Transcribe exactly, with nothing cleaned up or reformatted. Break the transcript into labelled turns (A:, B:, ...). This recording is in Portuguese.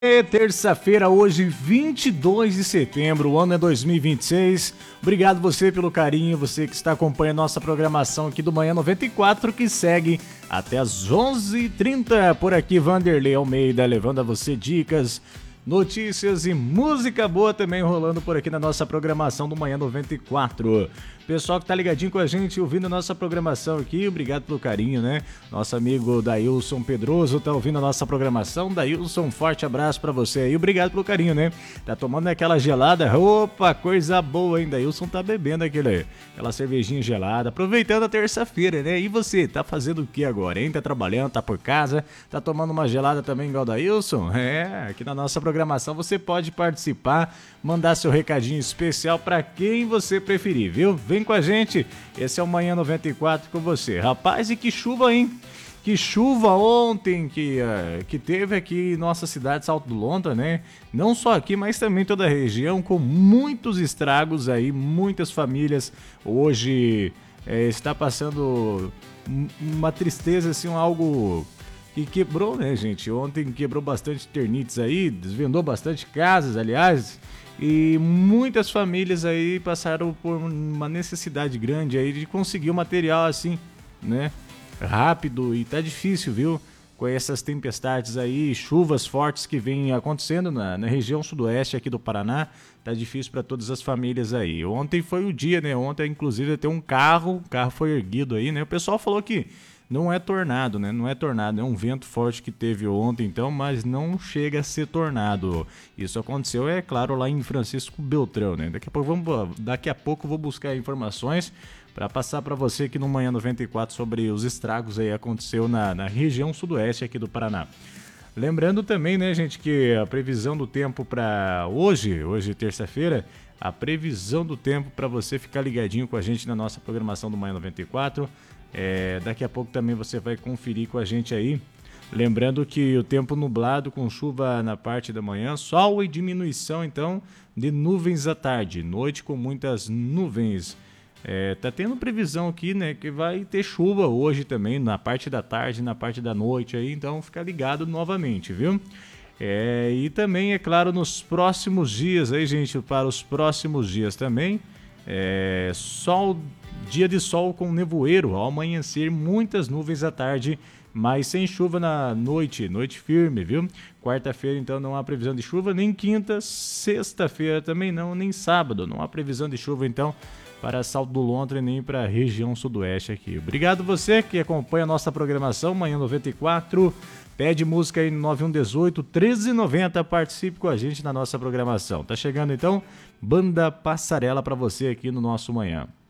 A: É terça-feira, hoje, vinte e dois de setembro, o ano é dois mil e vinte e seis. Obrigado você pelo carinho, você que está acompanhando nossa programação aqui do Manhã noventa e quatro, que segue até as onze e trinta. Por aqui, Vanderlei Almeida, levando a você dicas, notícias e música boa também rolando por aqui na nossa programação do Manhã noventa e quatro. Pessoal que tá ligadinho com a gente, ouvindo a nossa programação aqui, obrigado pelo carinho, né? Nosso amigo Dailson Pedroso tá ouvindo a nossa programação. Dailson, um forte abraço pra você aí, obrigado pelo carinho, né? Tá tomando aquela gelada, opa, coisa boa, hein? Dailson tá bebendo aquele, aquela cervejinha gelada, aproveitando a terça-feira, né? E você, tá fazendo o que agora, hein? Tá trabalhando, tá por casa, tá tomando uma gelada também igual o Dailson? É, aqui na nossa programação você pode participar, mandar seu recadinho especial pra quem você preferir, viu? Vem com a gente, esse é o Manhã noventa e quatro com você. Rapaz, e que chuva, hein? Que chuva ontem que, uh, que teve aqui em nossa cidade, Salto do Lontra, né? Não só aqui, mas também toda a região, com muitos estragos aí, muitas famílias hoje é, está passando uma tristeza, assim, algo que quebrou, né, gente? Ontem quebrou bastante ternites aí, desvendou bastante casas, aliás. E muitas famílias aí passaram por uma necessidade grande aí de conseguir o material assim, né, rápido, e tá difícil, viu? Com essas tempestades aí, chuvas fortes que vêm acontecendo na, na região sudoeste aqui do Paraná, tá difícil para todas as famílias aí. Ontem foi o dia, né? Ontem, inclusive, até um carro, o carro foi erguido aí, né? O pessoal falou que não é tornado, né? Não é tornado, é um vento forte que teve ontem, então, mas não chega a ser tornado. Isso aconteceu, é claro, lá em Francisco Beltrão, né? Daqui a pouco, vamos, daqui a pouco eu vou buscar informações para passar para você aqui no Manhã noventa e quatro sobre os estragos aí que aconteceu na, na região sudoeste aqui do Paraná. Lembrando também, né, gente, que a previsão do tempo para hoje, hoje terça-feira, a previsão do tempo para você ficar ligadinho com a gente na nossa programação do Manhã noventa e quatro. É, daqui a pouco também você vai conferir com a gente aí. Lembrando que o tempo nublado com chuva na parte da manhã, sol e diminuição então de nuvens à tarde, noite com muitas nuvens. É, tá tendo previsão aqui, né, que vai ter chuva hoje também na parte da tarde, na parte da noite aí, então fica ligado novamente, viu? É, e também, é claro, nos próximos dias aí, gente, para os próximos dias também, é, sol, dia de sol com nevoeiro, ao amanhecer muitas nuvens à tarde, mas sem chuva na noite, noite firme, viu? Quarta-feira então não há previsão de chuva, nem quinta, sexta-feira também não, nem sábado, não há previsão de chuva então para Salto do Lontra e nem para a região sudoeste aqui. Obrigado você que acompanha a nossa programação, Manhã noventa e quatro, pede música aí no nove um um oito, treze noventa, participe com a gente na nossa programação. Tá chegando então Banda Passarela para você aqui no nosso Manhã.